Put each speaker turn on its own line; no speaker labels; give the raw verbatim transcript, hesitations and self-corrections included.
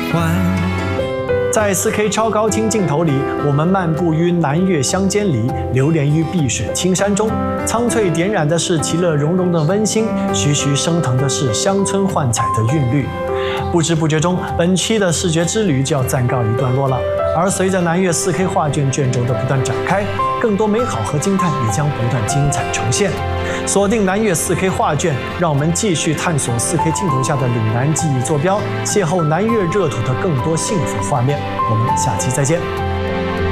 欢。在 四K 超高清镜头里，我们漫步于南岳乡间里，流连于碧水青山中。苍翠点染的是其乐融融的温馨，徐徐升腾的是乡村幻彩的韵律。不知不觉中，本期的视觉之旅就要暂告一段落了。而随着南岳 四K 画卷卷轴的不断展开，更多美好和惊叹也将不断精彩呈现。锁定南岳 四K 画卷，让我们继续探索 四K 镜头下的岭南记忆坐标，邂逅南岳热土的更多幸福画面。我们下期再见。